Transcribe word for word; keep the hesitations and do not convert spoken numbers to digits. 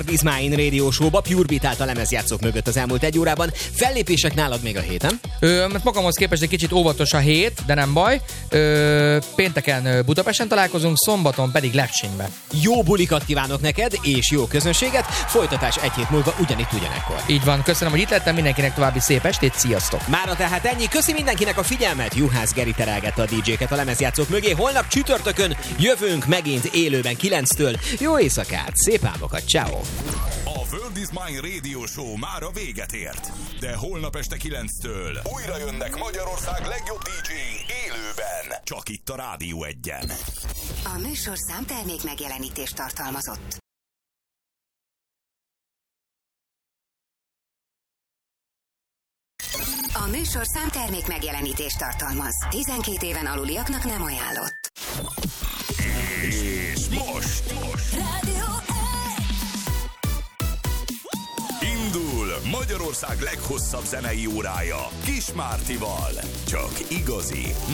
Is Mine Radio Show-ba, Pure Beat által lemezjátszók mögött az elmúlt egy órában. Fellépések nálad még a héten? Ö, magamhoz képest egy kicsit óvatos a hét, de nem baj. Ö, pénteken Budapesten találkozunk, szombaton pedig Lepsényben. Jó bulikat kívánok neked, és jó közönséget. Folytatás egy hét múlva ugyanitt ugyanekkor. Így van, köszönöm, hogy itt lettem, mindenkinek további szép estét, sziasztok! Mára tehát ennyi, köszi mindenkinek a figyelmet. Juhász Geri terelgette a dé dzséket a lemezjátszók mögé. Holnap csütörtökön jövünk megint élőben kilenctől. Jó éjszakát, szép álmokat, ciao. A World is Mine Radio Show már a véget ért, de holnap este kilenctől újra jönnek Magyarország legjobb dé dzséi élőben, csak itt a Rádió egyen. A műsorszám termék megjelenítést tartalmazott. A műsorszám termék megjelenítést tartalmaz. tizenkét éven aluliaknak nem ajánlott. És most, most. Rádió Indul Magyarország leghosszabb zenei órája Kis Mártival. Csak igazi